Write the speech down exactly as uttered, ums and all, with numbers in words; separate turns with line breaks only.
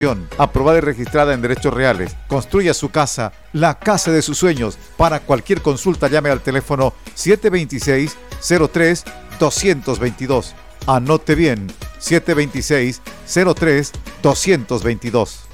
Aprobada y registrada en derechos reales. Construya su casa, la casa de sus sueños. Para cualquier consulta llame al teléfono siete dos seis, cero tres, dos dos dos. Anote bien, siete dos seis, cero tres, dos dos dos.